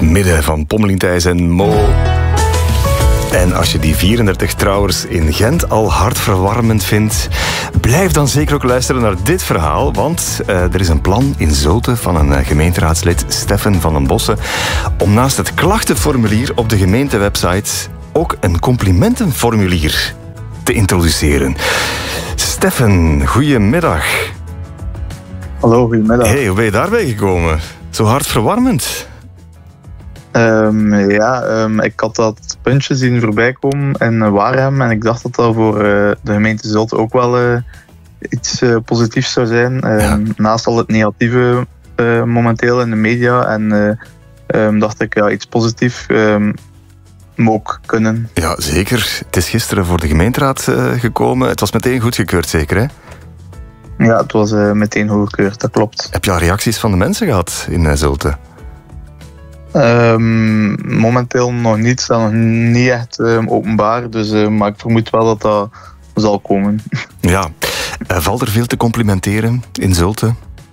midden van Pommelien Thijs en Mo. En als je die 34 trouwers in Gent al hartverwarmend vindt, blijf dan zeker ook luisteren naar dit verhaal, want er is een plan in Zulte van een gemeenteraadslid, Steffen van den Bossen, om naast het klachtenformulier op de gemeentewebsite ook een complimentenformulier te introduceren. Steffen, goedemiddag. Hallo, goedemiddag. Hey, hoe ben je daarbij gekomen? Zo hartverwarmend. Ik had dat puntje zien voorbij komen in Waarhem en ik dacht dat dat voor de gemeente Zulte ook wel iets positiefs zou zijn. Naast al het negatieve momenteel in de media en dacht ik iets positiefs moet ook kunnen. Ja, zeker. Het is gisteren voor de gemeenteraad gekomen. Het was meteen goedgekeurd, zeker, hè? Ja, het was meteen goedgekeurd, dat klopt. Heb je al reacties van de mensen gehad in Zulte? Momenteel nog niet, staat nog niet echt openbaar, dus, maar ik vermoed wel dat dat zal komen. Ja, valt er veel te complimenteren in Zulte?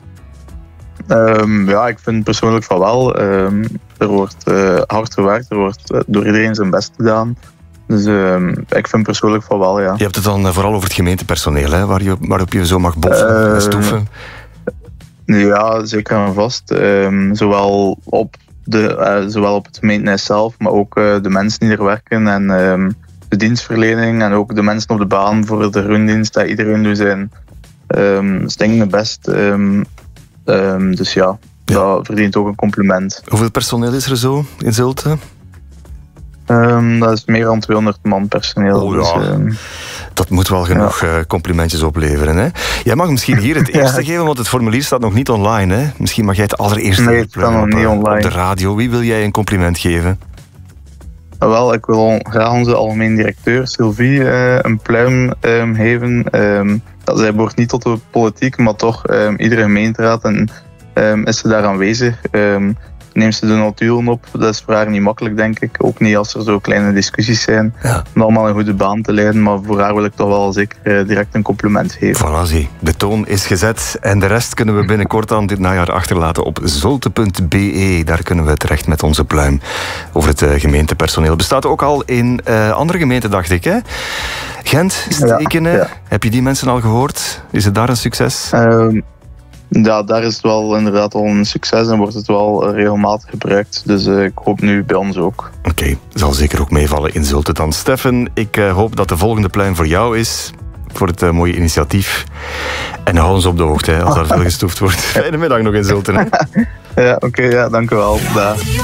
Ik vind persoonlijk van wel. Er wordt hard gewerkt, er wordt door iedereen zijn best gedaan. Dus ik vind persoonlijk van wel, ja. Je hebt het dan vooral over het gemeentepersoneel, hè, waarop je zo mag boffen en stoeven? Ja, zeker en vast. Zowel op het gemeentehuis zelf, maar ook de mensen die er werken en de dienstverlening en ook de mensen op de baan voor de groendienst. Dat iedereen doet zijn stinkende best. Dus ja, dat verdient ook een compliment. Hoeveel personeel is er zo in Zulte? Dat is meer dan 200 man personeel. Oh, ja. Dus, dat moet wel genoeg complimentjes opleveren. Hè? Jij mag misschien hier het eerste geven, want het formulier staat nog niet online. Hè? Misschien mag jij het allereerste het staat nog niet online. Op de radio. Wie wil jij een compliment geven? Wel, ik wil graag onze algemeen directeur Sylvie een pluim geven. Zij behoort niet tot de politiek, maar toch iedere gemeenteraad en is ze daar aanwezig. Neemt ze de notulen op, dat is voor haar niet makkelijk, denk ik. Ook niet als er zo kleine discussies zijn. Ja. Om allemaal een goede baan te leiden, maar voor haar wil ik toch wel zeker direct een compliment geven. Voilà, zie. De toon is gezet en de rest kunnen we binnenkort aan dit najaar achterlaten op zulte.be. Daar kunnen we terecht met onze pluim over het gemeentepersoneel. Bestaat ook al in andere gemeenten, dacht ik, hè? Gent, Stekenen. Ja. Heb je die mensen al gehoord? Is het daar een succes? Ja, daar is het wel inderdaad al een succes en wordt het wel regelmatig gebruikt. Dus ik hoop nu bij ons ook. Oké, zal zeker ook meevallen in Zulte dan. Steffen, ik hoop dat de volgende pluim voor jou is. Voor het mooie initiatief. En hou ons op de hoogte, hè, als er veel gestoefd wordt. Fijne middag nog in Zulte. Ja, oké, dank u wel. Dag.